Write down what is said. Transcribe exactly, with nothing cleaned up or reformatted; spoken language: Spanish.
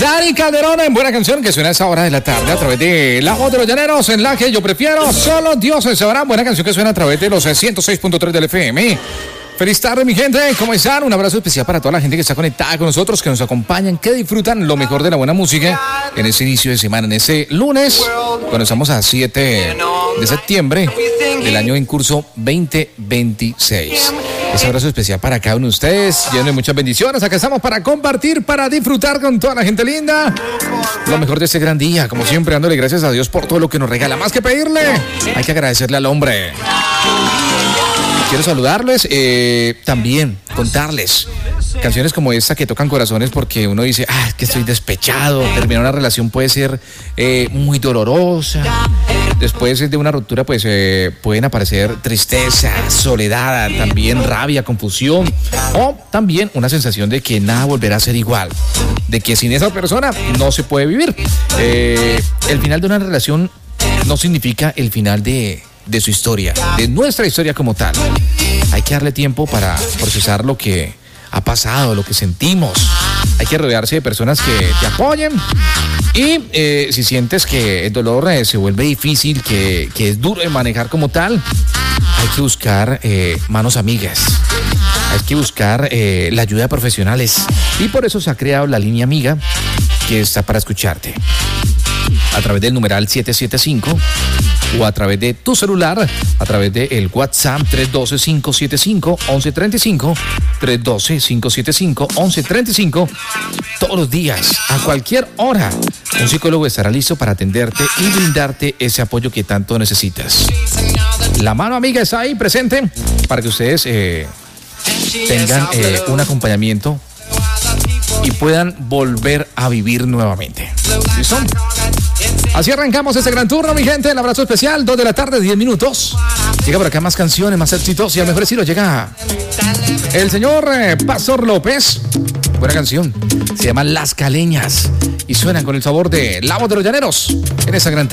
Dari Calderón en buena canción que suena a esa hora de la tarde a través de La Voz de los Llaneros, en la que yo prefiero. Solo Dioses sabrán. Buena canción que suena a través de los ciento seis punto tres del F M. Feliz tarde, mi gente. ¿Cómo están? Un abrazo especial para toda la gente que está conectada con nosotros, que nos acompañan, que disfrutan lo mejor de la buena música en ese inicio de semana, en ese lunes, cuando estamos a siete de septiembre del año en curso veinte veintiséis. Ese abrazo especial para cada uno de ustedes, lleno de muchas bendiciones. Acá estamos para compartir, para disfrutar con toda la gente linda lo mejor de este gran día, como siempre, dándole gracias a Dios por todo lo que nos regala. Más que pedirle, hay que agradecerle al hombre. Quiero saludarles, eh, también contarles canciones como esta que tocan corazones, porque uno dice, ah, es que estoy despechado. Terminar una relación puede ser eh, muy dolorosa. Después de una ruptura, pues eh, pueden aparecer tristeza, soledad, también rabia, confusión, o también una sensación de que nada volverá a ser igual, de que sin esa persona no se puede vivir. Eh, el final de una relación no significa el final de... de su historia, de nuestra historia como tal. Hay que darle tiempo para procesar lo que ha pasado, lo que sentimos. Hay que rodearse de personas que te apoyen. Y eh, si sientes que el dolor eh, se vuelve difícil, que, que es duro de manejar como tal, hay que buscar eh, manos amigas. Hay que buscar eh, la ayuda de profesionales. Y por eso se ha creado la línea amiga, que está para escucharte a través del numeral siete siete cinco o a través de tu celular, a través del WhatsApp tres uno dos, cinco siete cinco, uno uno tres cinco, tres uno dos, cinco siete cinco, uno uno tres cinco. Todos los días, a cualquier hora, un psicólogo estará listo para atenderte y brindarte ese apoyo que tanto necesitas. La mano amiga está ahí presente para que ustedes eh, tengan eh, un acompañamiento y puedan volver a vivir nuevamente. ¿Listo? Así arrancamos este gran turno, mi gente. El abrazo especial, dos de la tarde, diez minutos. Llega por acá más canciones, más éxitos, y al mejor estilo llega el señor eh, Pastor López. Buena canción, se llama Las Caleñas y suenan con el sabor de La Voz de los Llaneros en esa gran